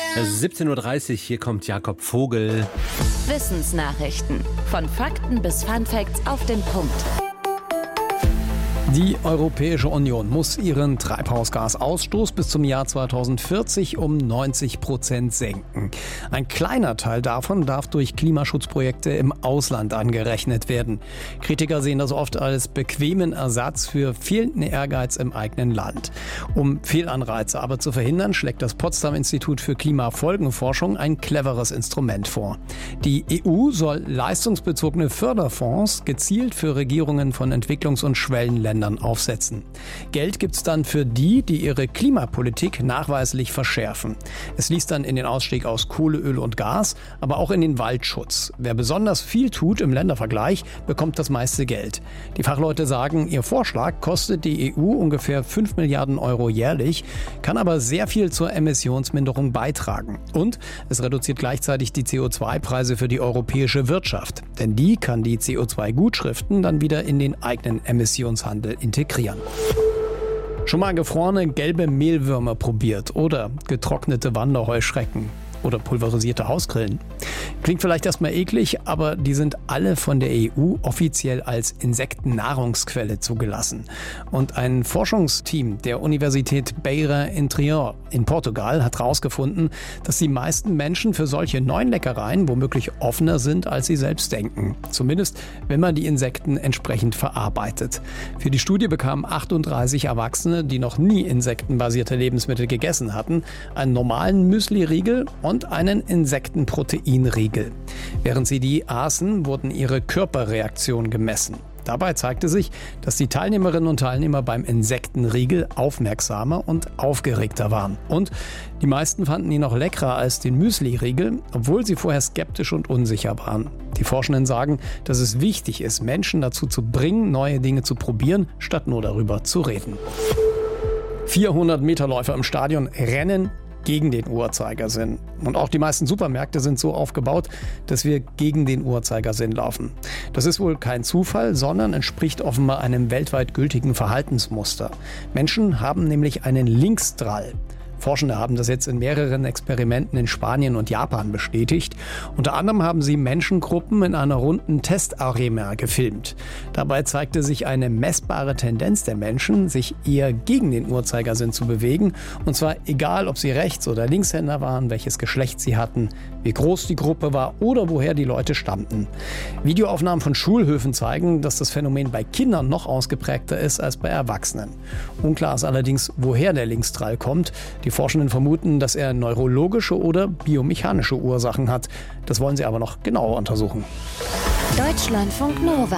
17:30 Uhr, hier kommt Jakob Vogel. Wissensnachrichten. Von Fakten bis Funfacts auf den Punkt. Die Europäische Union muss ihren Treibhausgasausstoß bis zum Jahr 2040 um 90% senken. Ein kleiner Teil davon darf durch Klimaschutzprojekte im Ausland angerechnet werden. Kritiker sehen das oft als bequemen Ersatz für fehlenden Ehrgeiz im eigenen Land. Um Fehlanreize aber zu verhindern, schlägt das Potsdam-Institut für Klimafolgenforschung ein cleveres Instrument vor. Die EU soll leistungsbezogene Förderfonds gezielt für Regierungen von Entwicklungs- und Schwellenländern aufsetzen. Geld gibt's dann für die ihre Klimapolitik nachweislich verschärfen. Es liest dann in den Ausstieg aus Kohle, Öl und Gas, aber auch in den Waldschutz. Wer besonders viel tut im Ländervergleich, bekommt das meiste Geld. Die Fachleute sagen, ihr Vorschlag kostet die EU ungefähr 5 Milliarden Euro jährlich, kann aber sehr viel zur Emissionsminderung beitragen. Und es reduziert gleichzeitig die CO2-Preise für die europäische Wirtschaft. Denn die kann die CO2-Gutschriften dann wieder in den eigenen Emissionshandel integrieren. Schon mal gefrorene gelbe Mehlwürmer probiert oder getrocknete Wanderheuschrecken oder pulverisierte Hausgrillen? Klingt vielleicht erstmal eklig, aber die sind alle von der EU offiziell als Insektennahrungsquelle zugelassen. Und ein Forschungsteam der Universität Beira Interior in Portugal hat herausgefunden, dass die meisten Menschen für solche neuen Leckereien womöglich offener sind, als sie selbst denken. Zumindest, wenn man die Insekten entsprechend verarbeitet. Für die Studie bekamen 38 Erwachsene, die noch nie insektenbasierte Lebensmittel gegessen hatten, einen normalen Müsli-Riegel und einen Insektenproteinriegel. Während sie die aßen, wurden ihre Körperreaktionen gemessen. Dabei zeigte sich, dass die Teilnehmerinnen und Teilnehmer beim Insektenriegel aufmerksamer und aufgeregter waren. Und die meisten fanden ihn noch leckerer als den Müsli-Riegel, obwohl sie vorher skeptisch und unsicher waren. Die Forschenden sagen, dass es wichtig ist, Menschen dazu zu bringen, neue Dinge zu probieren, statt nur darüber zu reden. 400-Meter-Läufer im Stadion rennen gegen den Uhrzeigersinn. Und auch die meisten Supermärkte sind so aufgebaut, dass wir gegen den Uhrzeigersinn laufen. Das ist wohl kein Zufall, sondern entspricht offenbar einem weltweit gültigen Verhaltensmuster. Menschen haben nämlich einen Linksdrall. Forschende haben das jetzt in mehreren Experimenten in Spanien und Japan bestätigt. Unter anderem haben sie Menschengruppen in einer runden Testarena gefilmt. Dabei zeigte sich eine messbare Tendenz der Menschen, sich eher gegen den Uhrzeigersinn zu bewegen. Und zwar egal, ob sie Rechts- oder Linkshänder waren, welches Geschlecht sie hatten, wie groß die Gruppe war oder woher die Leute stammten. Videoaufnahmen von Schulhöfen zeigen, dass das Phänomen bei Kindern noch ausgeprägter ist als bei Erwachsenen. Unklar ist allerdings, woher der Linksdrall kommt. Die Forschenden vermuten, dass er neurologische oder biomechanische Ursachen hat. Das wollen sie aber noch genauer untersuchen. Deutschlandfunk Nova.